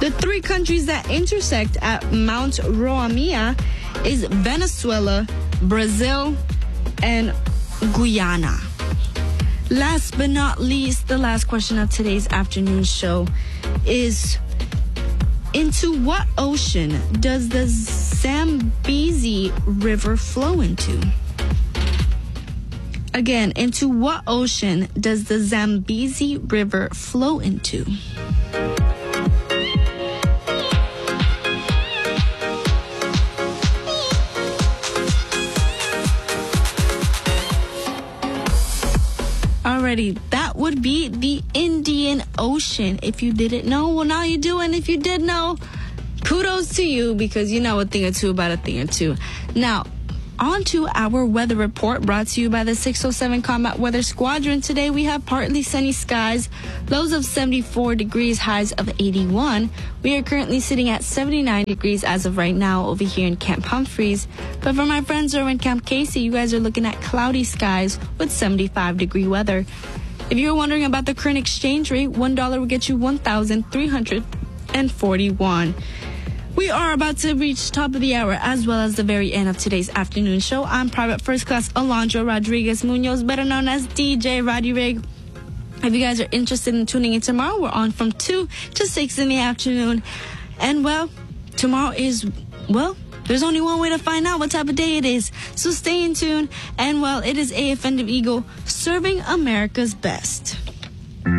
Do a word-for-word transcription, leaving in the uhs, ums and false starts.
The three countries that intersect at Mount Roamia is Venezuela, Brazil, and Guyana. Last but not least, the last question of today's afternoon show is, into what ocean does the Zambezi River flow into? Again, into what ocean does the Zambezi River flow into? Alrighty, that would be the Indian Ocean. If you didn't know, well, now you do. And if you did know, kudos to you, because you know a thing or two about a thing or two. Now, on to our weather report, brought to you by the six oh seven Combat Weather Squadron. Today we have partly sunny skies, lows of seventy-four degrees, highs of eighty-one. We are currently sitting at seventy-nine degrees as of right now over here in Camp Humphreys. But for my friends who are in Camp Casey, you guys are looking at cloudy skies with seventy-five degree weather. If you're wondering about the current exchange rate, one dollar will get you one thousand three hundred forty-one. We are about to reach top of the hour as well as the very end of today's afternoon show. I'm Private First Class Alondra Rodriguez Munoz, better known as D J Roddy Rig. If you guys are interested in tuning in tomorrow, we're on from two to six in the afternoon. And, well, tomorrow is, well, there's only one way to find out what type of day it is. So stay in tune. And, well, it is A F N W Eagle serving America's best.